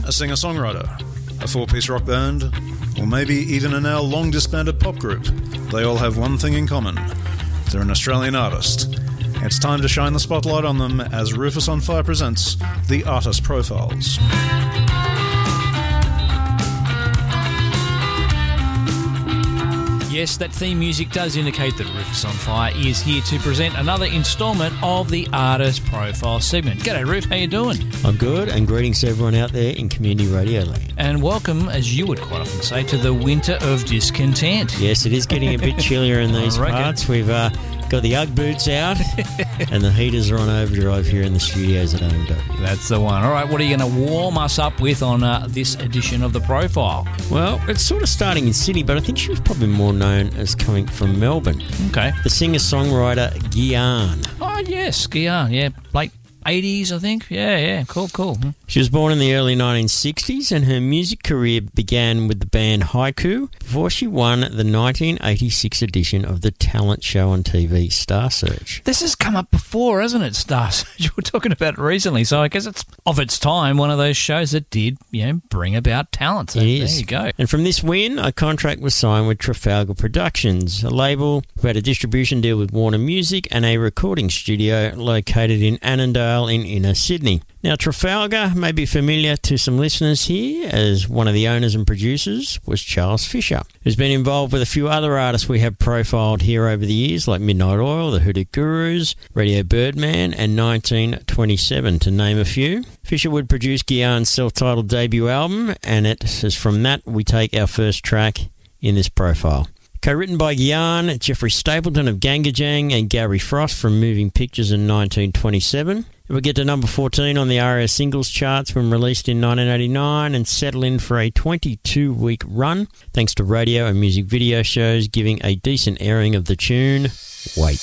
a singer-songwriter, a four-piece rock band, or maybe even a now long-disbanded pop group, they all have one thing in common. They're an Australian artist. It's time to shine the spotlight on them as Rufus on Fire presents the Artist Profiles. Yes, that theme music does indicate that Rufus on Fire is here to present another instalment of the Artist Profile segment. G'day, Ruf, how you doing? I'm good, and greetings to everyone out there in Community Radio Land. And welcome, as you would quite often say, to the winter of discontent. Yes, it is getting a bit chillier in these parts. We've got the Ugg boots out, and the heaters are on overdrive here in the studios at AMW. That's the one. All right, what are you going to warm us up with on this edition of the Profile? Well, it's sort of starting in Sydney, but I think she was probably more known as coming from Melbourne. Okay. The singer-songwriter Gyan. Oh, yes, Gyan, yeah, late 80s, I think. Yeah, cool. She was born in the early 1960s, and her music career began with the band Haiku before she won the 1986 edition of the talent show on TV Star Search. This has come up before, hasn't it, Star Search? We're talking about it recently, so I guess it's of its time one of those shows that did, bring about talent. So it is. There you go. And from this win, a contract was signed with Trafalgar Productions, a label who had a distribution deal with Warner Music and a recording studio located in Annandale in inner Sydney. Now, Trafalgar may be familiar to some listeners here, as one of the owners and producers was Charles Fisher, who's been involved with a few other artists we have profiled here over the years, like Midnight Oil, the Hoodoo Gurus, Radio Birdman, and 1927, to name a few. Fisher would produce Gyan's self-titled debut album, and it is from that we take our first track in this profile. Co-written by Gyan, Jeffrey Stapleton of Gangajang, and Gary Frost from Moving Pictures in 1927. It would get to number 14 on the ARIA singles charts when released in 1989 and settle in for a 22-week run, thanks to radio and music video shows giving a decent airing of the tune, Wait.